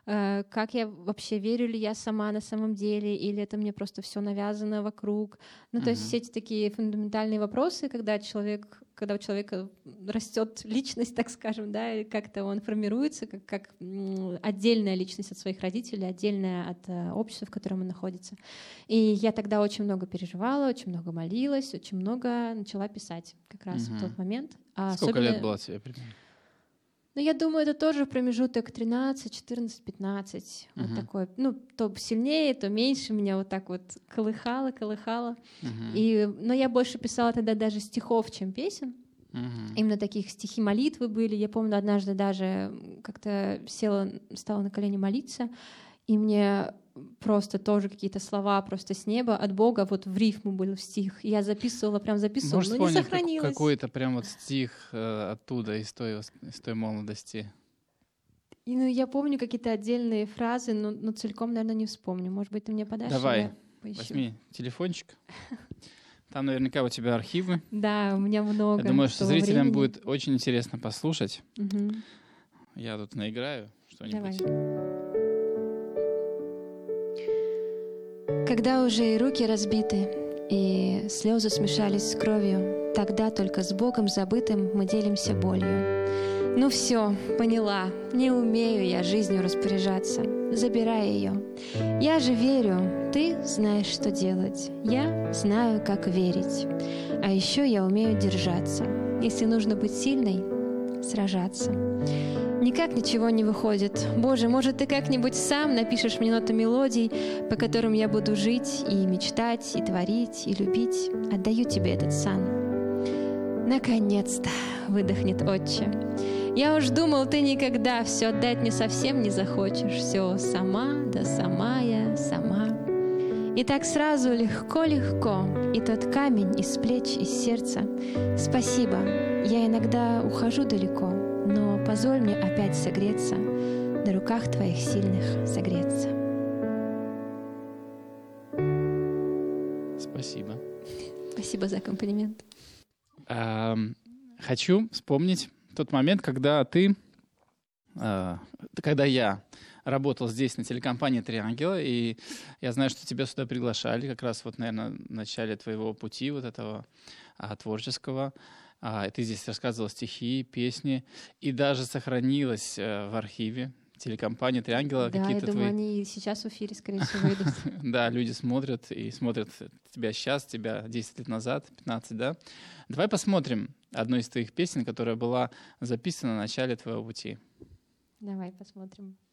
как я вообще, верю ли я сама на самом деле, или это мне просто все навязано вокруг. Ну, то есть все эти такие фундаментальные вопросы, когда у человека растет личность, так скажем, да, и как-то он формируется как отдельная личность от своих родителей, отдельная от общества, в котором он находится. И я тогда очень много переживала, очень много молилась, очень много начала писать как раз в тот момент. Сколько лет было тебе примерно? Ну, я думаю, это тоже промежуток 13, 14, 15. Вот такой. Ну, то сильнее, то меньше. Меня вот так вот колыхало. Но я больше писала тогда даже стихов, чем песен. Именно таких стихи молитвы были. Я помню, однажды даже как-то стала на колени молиться, и мне просто тоже какие-то слова просто с неба от Бога вот в рифму был стих. Я записывала, Можешь но не сохранилось. Какой-то прям вот стих оттуда, из той молодости? Я помню какие-то отдельные фразы, но целиком, наверное, не вспомню. Может быть, ты мне подашь? Давай, возьми телефончик. Там наверняка у тебя архивы. Да, у меня много. Я думаю, что зрителям будет очень интересно послушать. Я тут наиграю что-нибудь. Давай. Когда уже и руки разбиты, и слезы смешались с кровью, тогда только с Богом забытым мы делимся болью. Ну все, поняла, не умею я жизнью распоряжаться, забирай ее. Я же верю, ты знаешь, что делать, я знаю, как верить. А еще я умею держаться, если нужно быть сильной, сражаться. Никак ничего не выходит. Боже, может, ты как-нибудь сам напишешь мне ноты мелодий, по которым я буду жить и мечтать, и творить, и любить. Отдаю тебе этот сан. Наконец-то выдохнет Отче. Я уж думал, ты никогда все отдать мне совсем не захочешь. Все сама, да сама я, сама. И так сразу легко-легко, и тот камень из плеч, из сердца. Спасибо, я иногда ухожу далеко, но позволь мне опять согреться, на руках твоих сильных согреться. Спасибо. Спасибо за комплимент. Хочу вспомнить тот момент, когда я работал здесь на телекомпании «Три ангела», и я знаю, что тебя сюда приглашали как раз вот, наверное, в начале твоего пути вот этого творческого. Ты здесь рассказывал стихи, песни, и даже сохранилось в архиве телекомпании «Три ангела». Да, я думаю, они сейчас в эфире, скорее всего, выйдут. Да, люди смотрят тебя сейчас, тебя 10 лет назад, 15, да? Давай посмотрим одну из твоих песен, которая была записана в начале твоего пути. Давай посмотрим.